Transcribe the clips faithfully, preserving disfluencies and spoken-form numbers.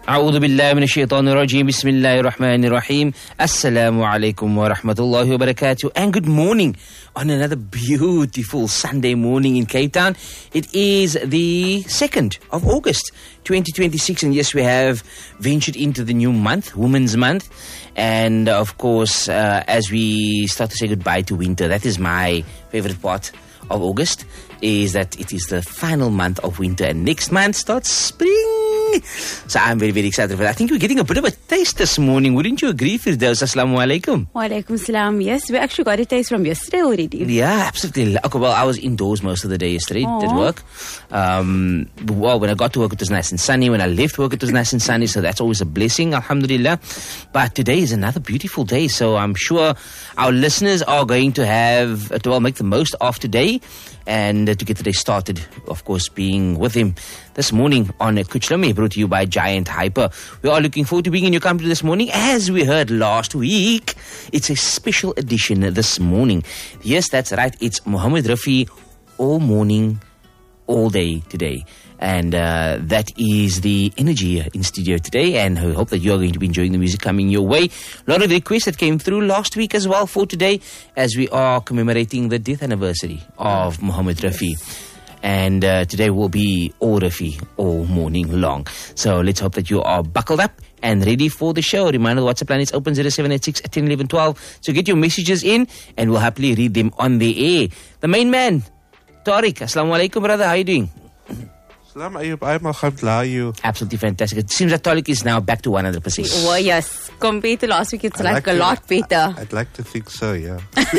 أعوذ بالله من الشيطان الرجيم بسم الله الرحمن الرحيم السلام عليكم ورحمة الله وبركاته. And good morning on another beautiful Sunday morning in Cape Town. It is the second of August twenty twenty-six, and yes, we have ventured into the new month, Women's Month. And of course, uh, as we start to say goodbye to winter, that is my favorite part of August, is that it is the final month of winter, and next month starts spring. So I'm very, very excited for that. I think we're getting a bit of a taste this morning. Wouldn't you agree, Firdaus? Assalamu alaikum. Wa alaikum salam. Yes, we actually got a taste from yesterday already. Yeah, absolutely. Okay, well, I was indoors most of the day yesterday. Aww. Did work. Um, well, when I got to work, it was nice and sunny. When I left work, it was nice and sunny. So that's always a blessing, alhamdulillah. But today is another beautiful day. So I'm sure our listeners are going to have, uh, to well, make the most of today. And uh, to get the day started, of course, being with him this morning on uh, Kuchlame, brought to you by Giant Hyper. We are looking forward to being in your company this morning. As we heard last week, it's a special edition this morning. Yes, that's right. It's Muhammad Rafi all morning, all day today. And uh, that is the energy in studio today. And I hope that you are going to be enjoying the music coming your way. A lot of requests that came through last week as well for today, as we are commemorating the death anniversary of Muhammad Rafi. And uh, today will be all Rafi all morning long. So let's hope that you are buckled up and ready for the show. Reminder, the WhatsApp line is open zero seven eight six, one zero, one one, one two. So get your messages in and we'll happily read them on the air. The main man, Tariq. Assalamu alaikum, brother. How are you doing? Salam Ayub, I'm alhamdulillah, you. Absolutely fantastic. It seems that Tariq is now back to one hundred percent. Well, yes. Compared to last week, it's I'd like, like a to, lot better. I'd like to think so, yeah.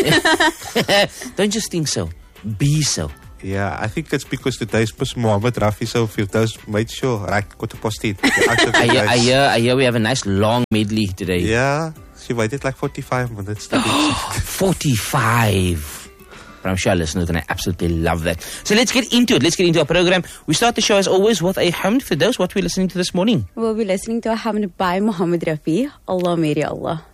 Don't just think so. Be so. Yeah, I think it's because today's Miss Muhammad Rafi, so Firdaus made sure, right, got to post it. I hear, I, hear, I hear we have a nice long medley today. Yeah, she waited like forty-five minutes to forty-five. But I'm sure our listeners are going to absolutely love that. So let's get into it. Let's get into our program. We start the show as always with a hamd. For those, what we're listening to this morning? We'll be listening to a hamd by Muhammad Rafi. Allah Meri Allah.